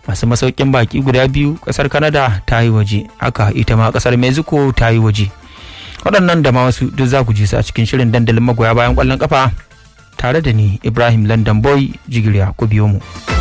masu masaukin baki guda biyu kasar Canada ta yi waje, haka ita ma kasar Mexico ta yi waje. Waɗannan da ma wasu duk za ku ji su a cikin shirin dandalin magoya bayan ƙwallon kafa tare da ni Ibrahim London Boy Jigiriya, ku biyo mu.